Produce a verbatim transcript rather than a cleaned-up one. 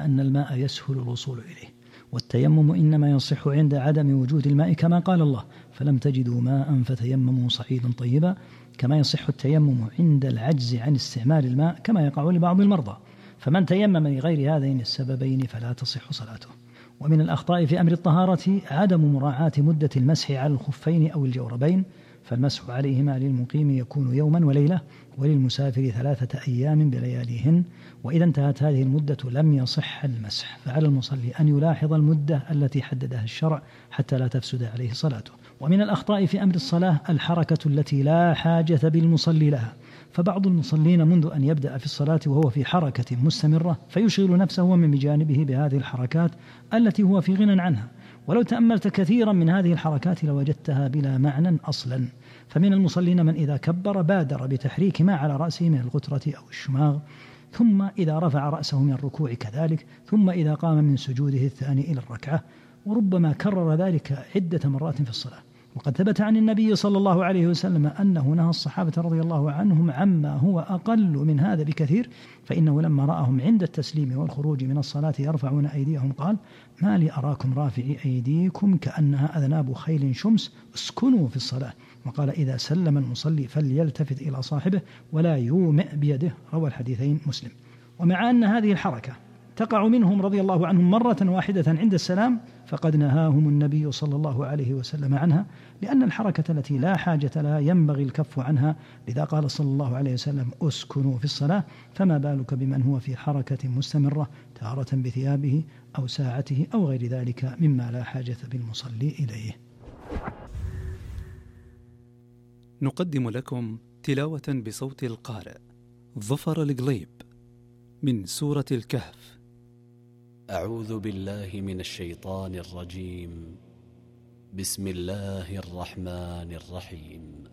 أن الماء يسهل الوصول إليه، والتيمم إنما يصح عند عدم وجود الماء كما قال الله فلم تجدوا ماء فتيمموا صعيدا طيبا، كما يصح التيمم عند العجز عن استعمال الماء كما يقع لبعض المرضى، فمن تيمم لغير هذين السببين فلا تصح صلاته. ومن الأخطاء في أمر الطهارة عدم مراعاة مدة المسح على الخفين أو الجوربين، فالمسح عليهما للمقيم يكون يوما وليلة، وللمسافر ثلاثة أيام بلياليهن، وإذا انتهت هذه المدة لم يصح المسح، فعلى المصلي أن يلاحظ المدة التي حددها الشرع حتى لا تفسد عليه صلاته. ومن الأخطاء في أمر الصلاة الحركة التي لا حاجة بالمصلي لها، فبعض المصلين منذ أن يبدأ في الصلاة وهو في حركة مستمرة فيشغل نفسه ومن بجانبه بهذه الحركات التي هو في غنى عنها، ولو تأملت كثيرا من هذه الحركات لوجدتها بلا معنى أصلا. فمن المصلين من إذا كبر بادر بتحريك ما على رأسه من الغترة أو الشماغ، ثم إذا رفع رأسه من الركوع كذلك، ثم إذا قام من سجوده الثاني إلى الركعة، وربما كرر ذلك عدة مرات في الصلاة. وقد ثبت عن النبي صلى الله عليه وسلم أنه نهى الصحابة رضي الله عنهم عما هو أقل من هذا بكثير، فإنه لما رأهم عند التسليم والخروج من الصلاة يرفعون أيديهم قال: ما لي أراكم رافعي أيديكم كأنها أذناب خيل شمس، اسكنوا في الصلاة. وقال: إذا سلم المصلي فليلتفت إلى صاحبه ولا يومئ بيده، روى الحديثين مسلم. ومع أن هذه الحركة تقع منهم رضي الله عنهم مرة واحدة عند السلام، فقد نهاهم النبي صلى الله عليه وسلم عنها، لأن الحركة التي لا حاجة لها ينبغي الكف عنها، لذا قال صلى الله عليه وسلم: اسكنوا في الصلاة، فما بالك بمن هو في حركة مستمرة تارة بثيابه أو ساعته أو غير ذلك مما لا حاجة بالمصلي إليه. نقدم لكم تلاوة بصوت القارئ ظفر القليب من سورة الكهف. أعوذ بالله من الشيطان الرجيم. بسم الله الرحمن الرحيم.